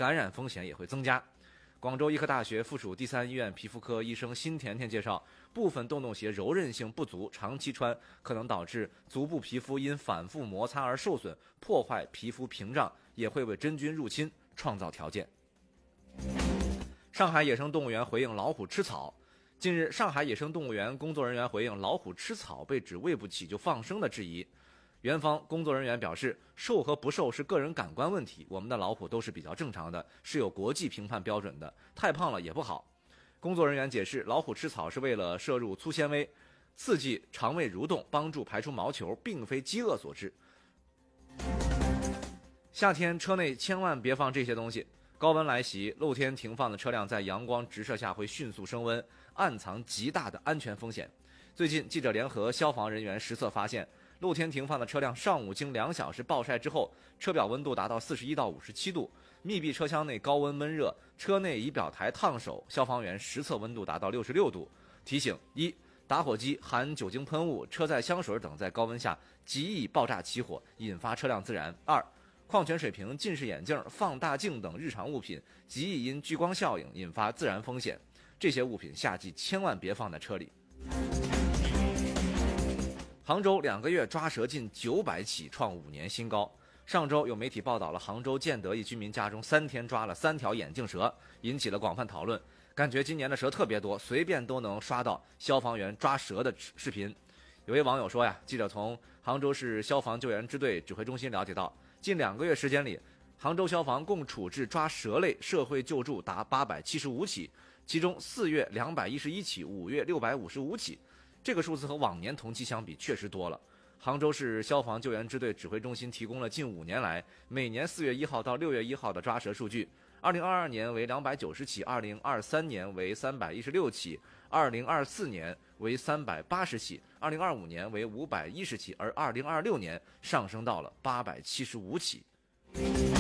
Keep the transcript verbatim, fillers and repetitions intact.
感染风险也会增加。广州医科大学附属第三医院皮肤科医生辛甜甜介绍，部分洞洞鞋柔韧性不足，长期穿可能导致足部皮肤因反复摩擦而受损，破坏皮肤屏障，也会为真菌入侵创造条件。上海野生动物园回应老虎吃草。近日，上海野生动物园工作人员回应老虎吃草被指喂不起就放生的质疑。园方工作人员表示，瘦和不瘦是个人感官问题，我们的老虎都是比较正常的，是有国际评判标准的，太胖了也不好。工作人员解释，老虎吃草是为了摄入粗纤维，刺激肠胃蠕动，帮助排出毛球，并非饥饿所致。夏天车内千万别放这些东西，高温来袭，露天停放的车辆在阳光直射下会迅速升温，暗藏极大的安全风险。最近，记者联合消防人员实测发现，露天停放的车辆上午经两小时暴晒之后，车表温度达到四十一到五十七度，密闭车厢内高温闷热，车内仪表台烫手，消防员实测温度达到六十六度。提醒：一、打火机含酒精喷雾、车载香水等在高温下极易爆炸起火，引发车辆自燃。二、矿泉水瓶、近视眼镜、放大镜等日常物品极易因聚光效应引发自燃风险，这些物品夏季千万别放在车里。杭州两个月抓蛇近九百起，创五年新高。上周有媒体报道了杭州建德一居民家中三天抓了三条眼镜蛇，引起了广泛讨论。感觉今年的蛇特别多，随便都能刷到消防员抓蛇的视频。有位网友说呀，记者从杭州市消防救援支队指挥中心了解到，近两个月时间里，杭州消防共处置抓蛇类社会救助达八百七十五起，其中四月两百一十一起，五月六百五十五起。这个数字和往年同期相比确实多了。杭州市消防救援支队指挥中心提供了近五年来每年四月一号到六月一号的抓蛇数据，二零二二年为两百九十起，二零二三年为三百一十六起，二零二四年为三百八十起，二零二五年为五百一十起，而二零二六年上升到了八百七十五起。